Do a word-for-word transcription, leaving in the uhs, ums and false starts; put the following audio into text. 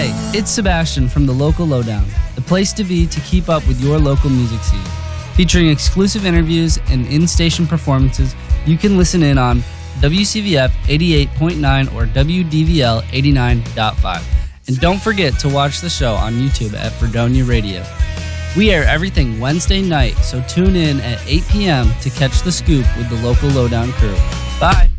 Hey, it's Sebastian from the Local Lowdown, the place to be to keep up with your local music scene. Featuring exclusive interviews and in-station performances, you can listen in on W C V F eighty-eight point nine or W D V L eighty-nine point five. And don't forget to watch the show on YouTube at Fredonia Radio. We air everything Wednesday night, so tune in at eight p.m. to catch the scoop with the Local Lowdown crew. Bye!